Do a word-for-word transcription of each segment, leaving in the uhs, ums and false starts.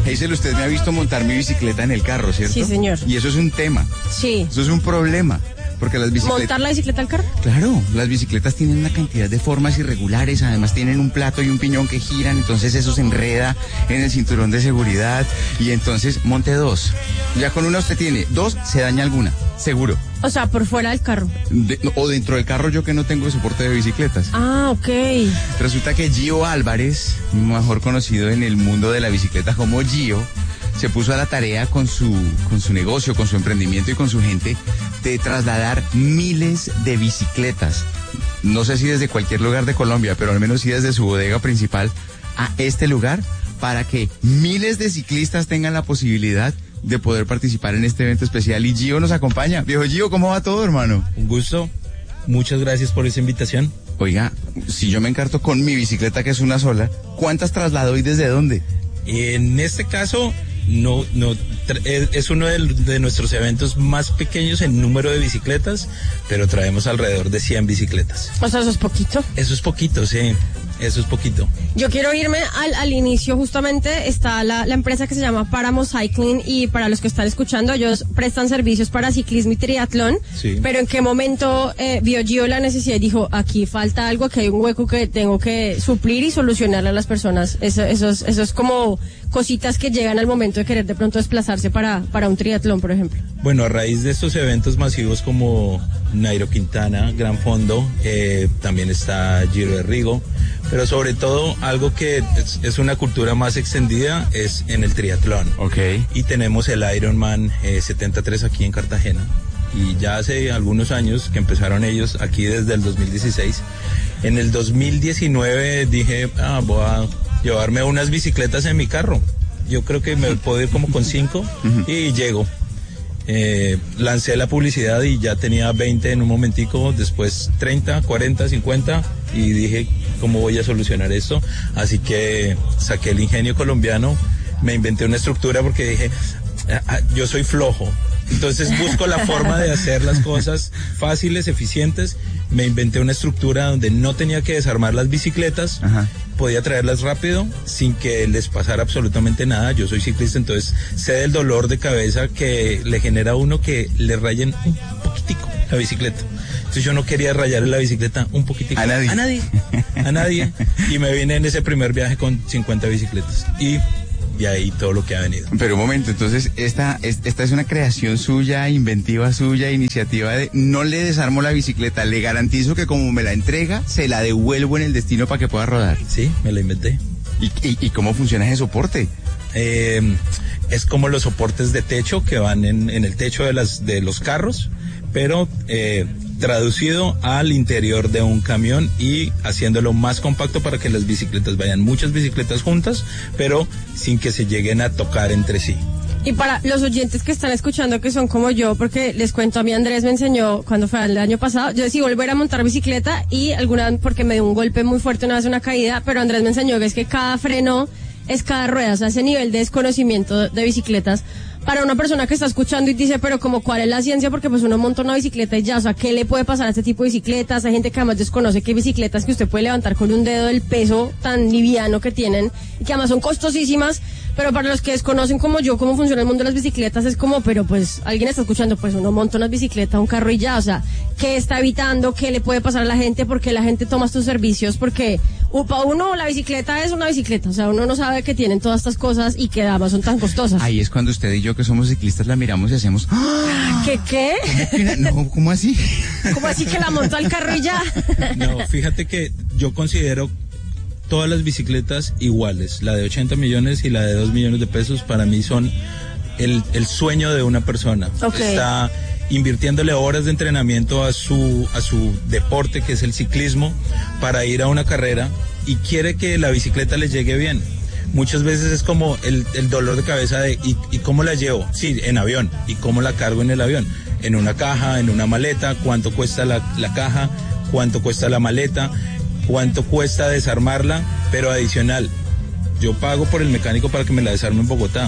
Hazel, usted me ha visto montar mi bicicleta en el carro, ¿cierto? Sí, señor. Y eso es un tema. Sí. Eso es un problema. Porque las bicicletas... ¿Montar la bicicleta al carro? Claro, las bicicletas tienen una cantidad de formas irregulares, además tienen un plato y un piñón que giran, entonces eso se enreda en el cinturón de seguridad y entonces monte dos. Ya con una usted tiene, dos se daña alguna, seguro. O sea, por fuera del carro. De, o dentro del carro, yo que no tengo soporte de bicicletas. Ah, ok. Resulta que Gio Álvarez, mejor conocido en el mundo de la bicicleta como Gio, se puso a la tarea con su, con su negocio, con su emprendimiento y con su gente de trasladar miles de bicicletas. No sé si desde cualquier lugar de Colombia, pero al menos sí desde su bodega principal a este lugar para que miles de ciclistas tengan la posibilidad de poder participar en este evento especial. Y Gio nos acompaña. Viejo Gio, ¿cómo va todo, hermano? Un gusto. Muchas gracias por esa invitación. Oiga, si yo me encarto con mi bicicleta, que es una sola, ¿cuántas traslado y desde dónde? En este caso, no, no, es uno de, de nuestros eventos más pequeños en número de bicicletas, pero traemos alrededor de cien bicicletas. O sea, eso es poquito. Eso es poquito, sí. Eso es poquito. Yo quiero irme al, al inicio, justamente está la, la empresa que se llama Páramo Cycling, y para los que están escuchando, ellos prestan servicios para ciclismo y triatlón. Sí. Pero ¿en qué momento eh, vio Gio la necesidad y dijo, aquí falta algo, que hay un hueco que tengo que suplir y solucionarle a las personas? Eso, eso, es, eso es como cositas que llegan al momento de querer de pronto desplazarse para, para un triatlón, por ejemplo. Bueno, a raíz de estos eventos masivos como Nairo Quintana, Gran Fondo, eh, también está Giro de Rigo, pero sobre todo algo que es, es una cultura más extendida es en el triatlón. Ok. Y tenemos el Ironman eh, setenta y tres aquí en Cartagena. Y ya hace algunos años que empezaron ellos aquí desde el dos mil dieciséis. En el dos mil diecinueve dije, ah, voy a llevarme unas bicicletas en mi carro. Yo creo que me puedo ir como con cinco uh-huh. y llego. Eh, lancé la publicidad y ya tenía veinte en un momentico, después treinta, cuarenta, cincuenta y dije, ¿cómo voy a solucionar esto? Así que saqué el ingenio colombiano, me inventé una estructura porque dije, ah, yo soy flojo, entonces busco la forma de hacer las cosas fáciles, eficientes. Me inventé una estructura donde no tenía que desarmar las bicicletas. Ajá. Podía traerlas rápido sin que les pasara absolutamente nada. Yo soy ciclista, entonces sé del dolor de cabeza que le genera a uno que le rayen un poquitico la bicicleta. Entonces yo no quería rayarle la bicicleta un poquitico. A nadie. A nadie. A nadie. Y me vine en ese primer viaje con cincuenta bicicletas. Y... y ahí todo lo que ha venido. Pero un momento, entonces esta, esta es una creación suya, inventiva suya, iniciativa de no le desarmo la bicicleta, le garantizo que como me la entrega, se la devuelvo en el destino para que pueda rodar. Sí, me la inventé. ¿Y, y, y cómo funciona ese soporte? Eh, es como los soportes de techo que van en, en el techo de, las, de los carros, pero... Eh, traducido al interior de un camión y haciéndolo más compacto para que las bicicletas vayan muchas bicicletas juntas, pero sin que se lleguen a tocar entre sí. Y para los oyentes que están escuchando, que son como yo, porque les cuento, a mí Andrés me enseñó cuando fue el año pasado, yo decidí volver a montar bicicleta y alguna, porque me dio un golpe muy fuerte una vez, una caída, pero Andrés me enseñó que es que cada freno es cada rueda, o sea, ese nivel de desconocimiento de bicicletas, para una persona que está escuchando y dice, pero como cuál es la ciencia, porque pues uno monta una bicicleta y ya, o sea, ¿qué le puede pasar a este tipo de bicicletas? Hay gente que además desconoce que hay bicicletas que usted puede levantar con un dedo del peso tan liviano que tienen, y que además son costosísimas, pero para los que desconocen como yo cómo funciona el mundo de las bicicletas es como, pero pues alguien está escuchando, pues uno monta una bicicleta, un carro y ya, o sea, ¿qué está evitando? ¿Qué le puede pasar a la gente? ¿Por qué la gente toma estos servicios? Porque para uno la bicicleta es una bicicleta, o sea, uno no sabe que tienen todas estas cosas y que además son tan costosas. Ahí es cuando usted y yo, que somos ciclistas, la miramos y hacemos... ¡Ah! ¿Qué qué? ¿Cómo que no? ¿Cómo así? ¿Cómo así que la montó al carro y ya? No, fíjate que yo considero todas las bicicletas iguales, la de ochenta millones y la de dos millones de pesos, para mí son el, el sueño de una persona. Okay. Está invirtiéndole horas de entrenamiento a su, a su deporte, que es el ciclismo, para ir a una carrera, y quiere que la bicicleta le llegue bien. Muchas veces es como el, el dolor de cabeza de ¿y, ¿y cómo la llevo? Sí, en avión. ¿Y cómo la cargo en el avión? En una caja, en una maleta. ¿Cuánto cuesta la, la caja? ¿Cuánto cuesta la maleta? ¿Cuánto cuesta desarmarla? Pero adicional, yo pago por el mecánico para que me la desarme en Bogotá.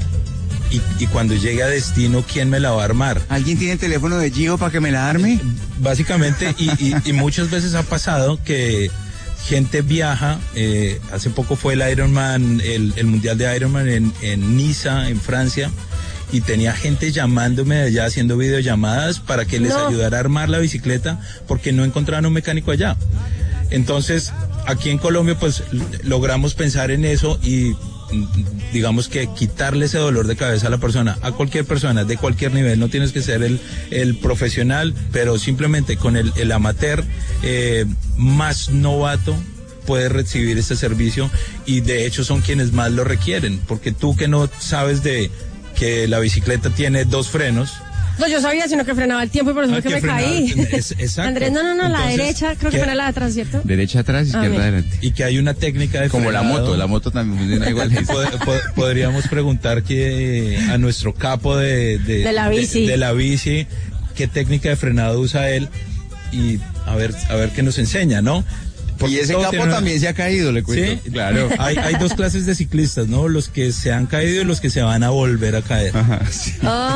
Y, y cuando llegue a destino, ¿quién me la va a armar? ¿Alguien tiene el teléfono de Gio para que me la arme? Básicamente, y, y, y muchas veces ha pasado que gente viaja, eh, hace poco fue el Ironman, el, el Mundial de Ironman en, en Niza, en Francia, y tenía gente llamándome de allá, haciendo videollamadas para que les no. ayudara a armar la bicicleta, porque no encontraban un mecánico allá. Entonces, aquí en Colombia, pues, logramos pensar en eso y, digamos que quitarle ese dolor de cabeza a la persona, a cualquier persona, de cualquier nivel. No tienes que ser el, el profesional, pero simplemente con el, el amateur eh, más novato puedes recibir este servicio, y de hecho son quienes más lo requieren, porque tú que no sabes de que la bicicleta tiene dos frenos. No, yo sabía, sino que frenaba el tiempo y por eso ah, que, que me frenaba, caí. Es, exacto. Andrés, no, no, no, Entonces, la derecha, creo que fuera la de atrás, ¿cierto? Derecha atrás, izquierda ah, adelante. Y que hay una técnica de como frenado. la moto, la moto también funciona igual. Pod, pod, podríamos preguntar que a nuestro capo de, de, de la bici, de, de la bici, qué técnica de frenado usa él, y a ver, a ver qué nos enseña, ¿no? Porque y ese capo una... también se ha caído, le cuento. Sí, claro. hay, hay dos clases de ciclistas, ¿no? Los que se han caído y los que se van a volver a caer. Ajá, sí.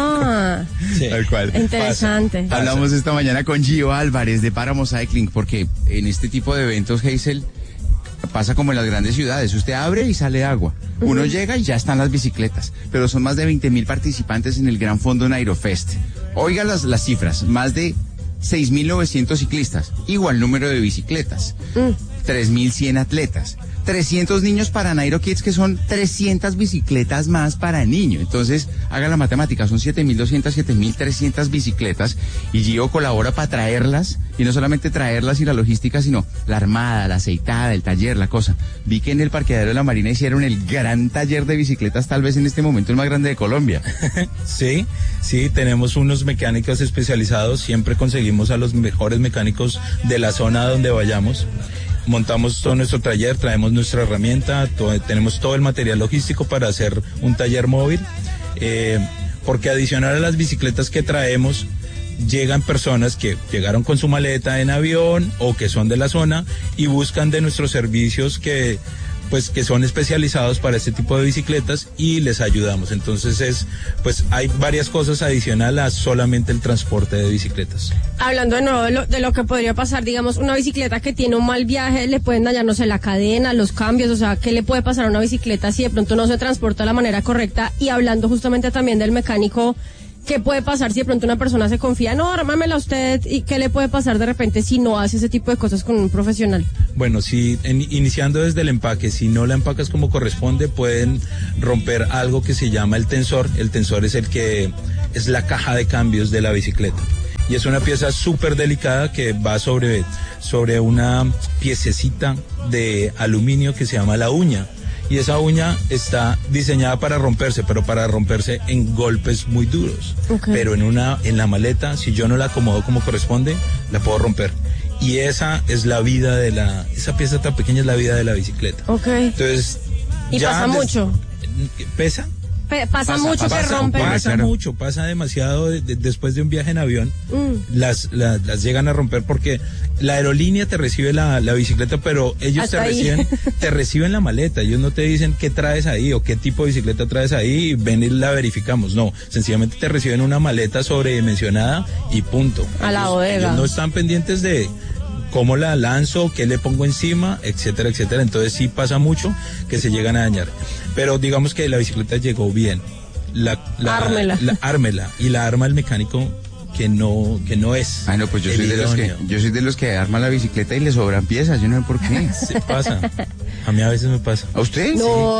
Ah, sí. Tal cual. Interesante. Pasa, pasa. Hablamos esta mañana con Gio Álvarez de Páramo Cycling, porque en este tipo de eventos, Hazel, pasa como en las grandes ciudades. Usted abre y sale agua. Uno uh-huh. llega y ya están las bicicletas. Pero son más de veinte mil participantes en el Gran Fondo Nairofest. Oiga las, las cifras, más de seis mil novecientos ciclistas, igual número de bicicletas, mm. tres mil cien atletas, trescientos niños para Nairo Kids, que son trescientas bicicletas más para niños. Entonces, haga la matemática, son siete mil doscientas, siete mil trescientas bicicletas, y Gio colabora para traerlas, y no solamente traerlas y la logística, sino la armada, la aceitada, el taller, la cosa. Vi que en el parqueadero de la Marina hicieron el gran taller de bicicletas, tal vez en este momento el más grande de Colombia. Sí, sí, tenemos unos mecánicos especializados, siempre conseguimos a los mejores mecánicos de la zona donde vayamos. Montamos todo nuestro taller, traemos nuestra herramienta, todo, tenemos todo el material logístico para hacer un taller móvil, eh, porque adicional a las bicicletas que traemos, llegan personas que llegaron con su maleta en avión o que son de la zona y buscan de nuestros servicios que pues que son especializados para este tipo de bicicletas, y les ayudamos. Entonces es, pues hay varias cosas adicionales a solamente el transporte de bicicletas. Hablando de nuevo de lo, de lo que podría pasar, digamos, una bicicleta que tiene un mal viaje, le pueden dañar, no sé, la cadena, los cambios, o sea, ¿qué le puede pasar a una bicicleta si de pronto no se transporta de la manera correcta? Y hablando justamente también del mecánico, ¿qué puede pasar si de pronto una persona se confía? No, ármamela usted. ¿Y qué le puede pasar de repente si no hace ese tipo de cosas con un profesional? Bueno, si en, iniciando desde el empaque, si no la empacas como corresponde, pueden romper algo que se llama el tensor. El tensor es el que es la caja de cambios de la bicicleta. Y es una pieza súper delicada que va sobre, sobre una piececita de aluminio que se llama la uña. Y esa uña está diseñada para romperse, pero para romperse en golpes muy duros. Okay. Pero en una, en la maleta, si yo no la acomodo como corresponde, la puedo romper. Y esa es la vida de la, esa pieza tan pequeña es la vida de la bicicleta. Okay. Entonces, ¿y ya pasa des, mucho? ¿Pesa? Pasa, pasa mucho pasa, que rompe. Pasa claro. mucho, pasa demasiado de, de, después de un viaje en avión, mm. las, las, las llegan a romper porque la aerolínea te recibe la, la bicicleta, pero ellos Hasta te ahí. reciben, te reciben la maleta, ellos no te dicen qué traes ahí o qué tipo de bicicleta traes ahí y ven y la verificamos, no, sencillamente te reciben una maleta sobredimensionada y punto. A ellos, la bodega. Ellos no están pendientes de cómo la lanzo, qué le pongo encima, etcétera, etcétera. Entonces sí pasa mucho que se llegan a dañar, pero digamos que la bicicleta llegó bien. La, la, ármela. La, ármela y la arma el mecánico que no que no es. Ah, no, pues yo soy de los que yo soy de los que arma la bicicleta y le sobran piezas, yo no sé por qué. Se pasa. A mí a veces me pasa. ¿A usted? No.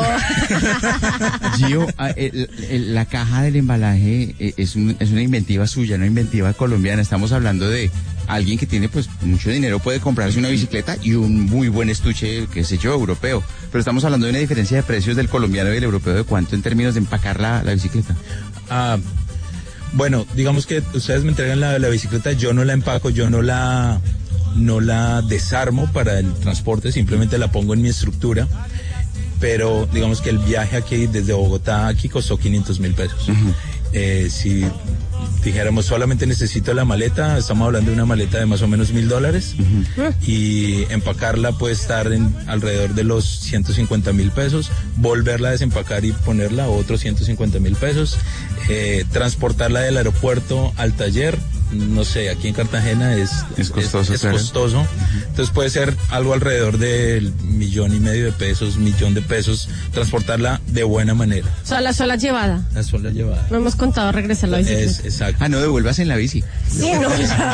Sí. Gio, el, el, la caja del embalaje es, un, es una inventiva suya, no inventiva colombiana. Estamos hablando de alguien que tiene pues mucho dinero, puede comprarse una bicicleta y un muy buen estuche, qué sé yo, europeo. Pero estamos hablando de una diferencia de precios del colombiano y del europeo, ¿de cuánto en términos de empacar la, la bicicleta? Ah, bueno, digamos que ustedes me entregan la, la bicicleta, yo no la empaco, yo no la, no la desarmo para el transporte, simplemente la pongo en mi estructura. Pero digamos que el viaje aquí desde Bogotá aquí costó quinientos mil pesos. Uh-huh. Eh, si dijéramos solamente necesito la maleta, estamos hablando de una maleta de más o menos mil dólares. Uh-huh. Y empacarla puede estar en alrededor de los ciento cincuenta mil pesos, volverla a desempacar y ponerla otros ciento cincuenta mil pesos, eh, transportarla del aeropuerto al taller no sé, aquí en Cartagena es, es costoso. Es, es costoso. Uh-huh. Entonces puede ser algo alrededor del millón y medio de pesos, millón de pesos, transportarla de buena manera. O sea, la sola llevada. La sola llevada. No hemos contado regresar la bicicleta. Es, exacto. Ah, no devuelvas en la bici. Sí, no.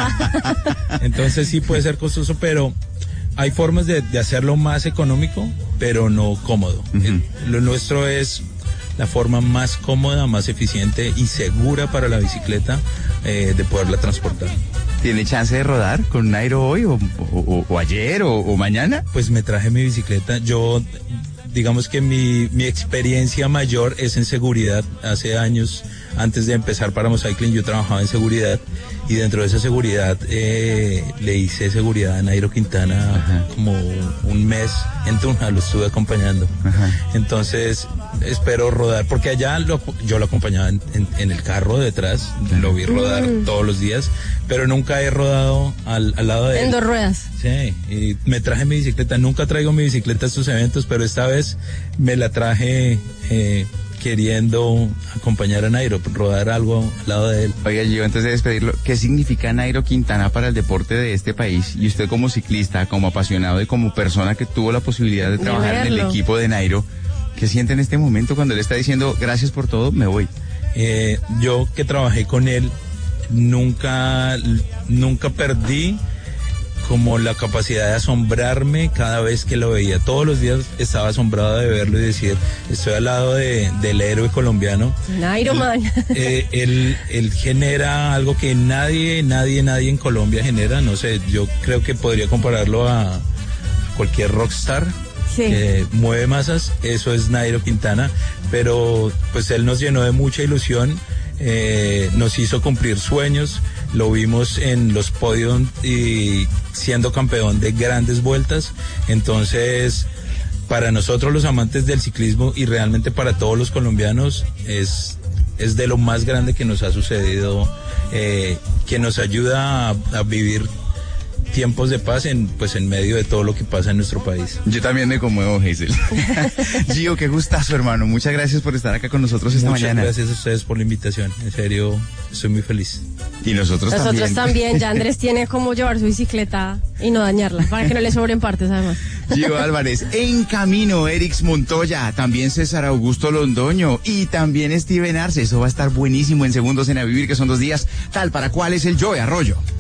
Entonces sí puede ser costoso, pero hay formas de, de hacerlo más económico, pero no cómodo. Uh-huh. El, lo nuestro es la forma más cómoda, más eficiente y segura para la bicicleta eh, de poderla transportar. ¿Tiene chance de rodar con Nairo hoy o, o, o ayer o, o mañana? Pues me traje mi bicicleta. Yo, digamos que mi, mi experiencia mayor es en seguridad. Hace años, antes de empezar Páramo Cycling, yo trabajaba en seguridad y dentro de esa seguridad eh, le hice seguridad a Nairo Quintana. Ajá. Como un mes en Tunja, lo estuve acompañando. Ajá. Entonces espero rodar, porque allá lo, yo lo acompañaba en, en, en el carro detrás, lo vi rodar mm. todos los días, pero nunca he rodado al, al lado de él. En dos ruedas. Sí, y me traje mi bicicleta, nunca traigo mi bicicleta a estos eventos, pero esta vez me la traje eh, queriendo acompañar a Nairo, rodar algo al lado de él. Oiga, Gio, antes de despedirlo, ¿qué significa Nairo Quintana para el deporte de este país? Y usted como ciclista, como apasionado y como persona que tuvo la posibilidad de trabajar de en el equipo de Nairo, ¿qué siente en este momento cuando él está diciendo gracias por todo, me voy? Eh, yo que trabajé con él, nunca, nunca perdí como la capacidad de asombrarme cada vez que lo veía. Todos los días estaba asombrado de verlo y decir, estoy al lado de, del héroe colombiano. Nairo Man. Eh, él, él genera algo que nadie, nadie, nadie en Colombia genera. No sé, yo creo que podría compararlo a, a cualquier rockstar. Sí. Que mueve masas, eso es Nairo Quintana, pero pues él nos llenó de mucha ilusión, eh, nos hizo cumplir sueños, lo vimos en los podios y siendo campeón de grandes vueltas. Entonces para nosotros los amantes del ciclismo y realmente para todos los colombianos es, es de lo más grande que nos ha sucedido, eh, que nos ayuda a, a vivir tiempos de paz en pues en medio de todo lo que pasa en nuestro país. Yo también me conmuevo, Hazel. Gio, qué gustazo, hermano. Muchas gracias por estar acá con nosotros esta Muchas mañana. Muchas gracias a ustedes por la invitación. En serio, estoy muy feliz. Y nosotros, nosotros también. Nosotros también. Ya Andrés tiene cómo llevar su bicicleta y no dañarla, para que no le sobren partes, además. Gio Álvarez, en camino, Erix Montoya, también César Augusto Londoño y también Steven Arce. Eso va a estar buenísimo en Segundos en A Vivir, que son dos días. Tal para cual es el Joe Arroyo.